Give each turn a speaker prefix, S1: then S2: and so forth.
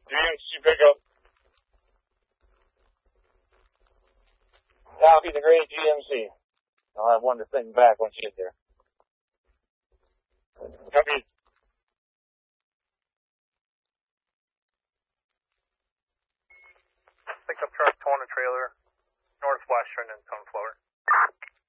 S1: GMC pickup. Copy the gray GMC. I'll have one to send back once you get there. Copy.
S2: Pickup truck towing a trailer, northwestern and Sunflower.